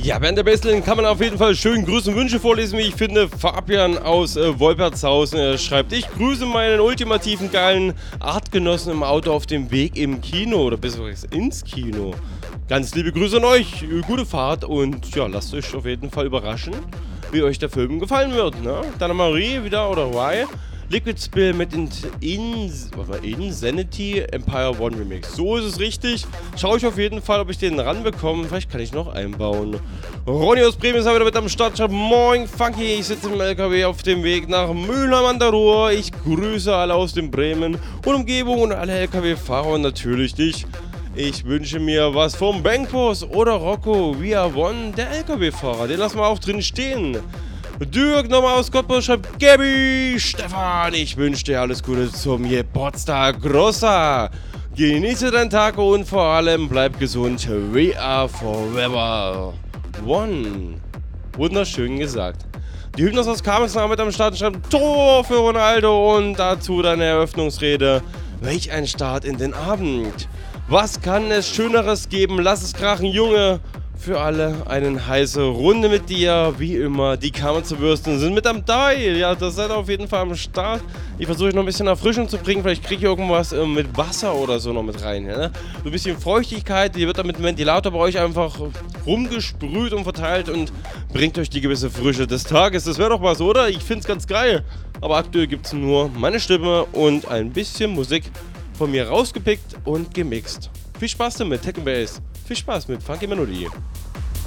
Ja, während der Baseline kann man auf jeden Fall schön Grüße und Wünsche vorlesen, wie ich finde. Fabian aus Wolpertshausen schreibt: Ich grüße meinen ultimativen geilen Artgenossen im Auto auf dem Weg im Kino oder besser gesagt ins Kino. Ganz liebe Grüße an euch, gute Fahrt und ja, lasst euch auf jeden Fall überraschen, wie euch der Film gefallen wird. Ne? Dann Marie wieder oder Y. Liquid Spill mit Insanity Empire One Remix. So ist es richtig. Schaue ich auf jeden Fall, ob ich den ranbekomme. Vielleicht kann ich noch einbauen. Ronny aus Bremen ist wieder mit am Start. Schreibt: Moin Funky, ich sitze im LKW auf dem Weg nach Mülheim an der Ruhr. Ich grüße alle aus dem Bremen und Umgebung und alle LKW-Fahrer und natürlich dich. Ich wünsche mir was vom Bankboss oder Rocco via One, der LKW-Fahrer. Den lassen wir auch drin stehen. Dirk nochmal aus Cottbus schreibt: Gabi, Stefan, ich wünsche dir alles Gute zum Geburtstag, Grossa. Genieße deinen Tag und vor allem bleib gesund. We are forever one. Wunderschön gesagt. Die Hypnos aus Kamenz mit am Start schreibt: Tor für Ronaldo und dazu deine Eröffnungsrede. Welch ein Start in den Abend. Was kann es Schöneres geben? Lass es krachen, Junge. Für alle eine heiße Runde mit dir, wie immer. Die Kamenzer-Würsten sind mit am Teil. Ja, das seid auf jeden Fall am Start. Ich versuche noch ein bisschen Erfrischung zu bringen. Vielleicht kriege ich irgendwas mit Wasser oder so noch mit rein. Ja, ne? So ein bisschen Feuchtigkeit, die wird dann mit dem Ventilator bei euch einfach rumgesprüht und verteilt und bringt euch die gewisse Frische des Tages. Das wäre doch was, oder? Ich finde es ganz geil. Aber aktuell gibt es nur meine Stimme und ein bisschen Musik von mir rausgepickt und gemixt. Viel Spaß damit, Tech & Bass. Viel Spaß mit Funky Melodie.